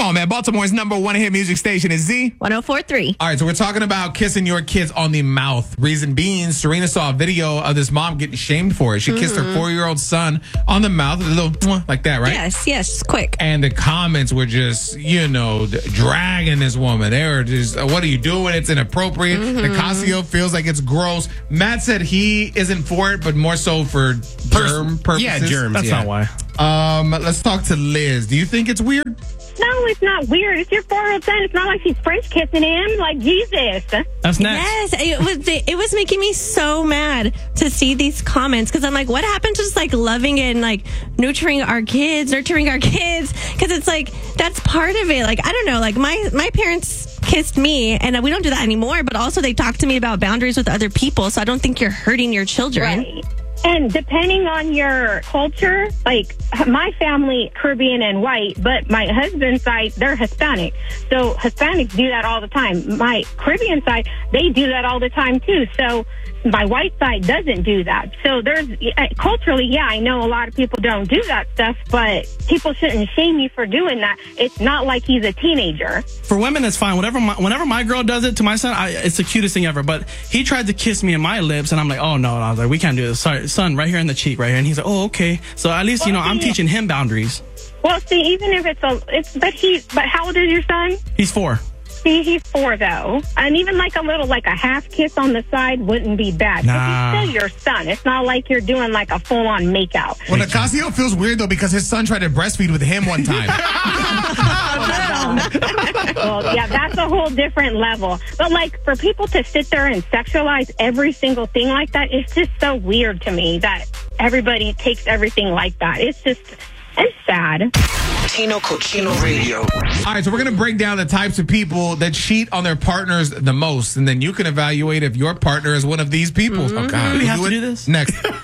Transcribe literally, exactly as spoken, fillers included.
on, man. Baltimore's number one hit music station is Z ten forty-three. All right, so we're talking about kissing your kids on the mouth. Reason being, Serena saw a video of this mom getting shamed for it. She mm-hmm. kissed her four-year-old son on the mouth, a little like that, right? Yes, yes, quick. And the comments were just, you know, dragging this woman. They were just, what are you doing? It's inappropriate. Mm-hmm. Nicasio feels like it's gross. Matt said he isn't for it, but more so for germ purposes. Yeah, germs. That's yeah. not why. Um, let's talk to Liz. Do you think it's weird? No, it's not weird. It's your four-year-old son. It's not like she's French kissing him. Like, Jesus. That's next. Yes, it was, it was making me so mad to see these comments because I'm like, what happened to just like loving and like nurturing our kids, nurturing our kids? Because it's like, that's part of it. Like, I don't know, like my, my parents kissed me and we don't do that anymore, but also they talk to me about boundaries with other people. So I don't think you're hurting your children. Right. And depending on your culture, like my family, Caribbean and white, but my husband's side, they're Hispanic. So Hispanics do that all the time. My Caribbean side, they do that all the time too. So my white side doesn't do that. So there's culturally, yeah, I know a lot of people don't do that stuff, but people shouldn't shame you for doing that. It's not like he's a teenager. For women, it's fine. Whenever my, whenever my girl does it to my son, I, it's the cutest thing ever. But he tried to kiss me in my lips, and I'm like, oh, no, no. I was like, we can't do this. Sorry, son, right here in the cheek, right here. And he's like, oh, okay. So at least, you know, I'm teaching him boundaries. Well, see, even if it's a, it's, but he, but how old is your son? He's four. See, he's four, though. And even like a little, like a half kiss on the side wouldn't be bad. Nah. He's still your son. It's not like you're doing like a full-on makeout. Well, Nicasio feels weird, though, because his son tried to breastfeed with him one time. Well, yeah, that's a whole different level. But like for people to sit there and sexualize every single thing like that, it's just so weird to me that everybody takes everything like that. It's just, it's sad. Tino Cochino Radio. All right, so we're going to break down the types of people that cheat on their partners the most, and then you can evaluate if your partner is one of these people. Mm-hmm. Oh, God. Do we we'll have do to it do this? Next.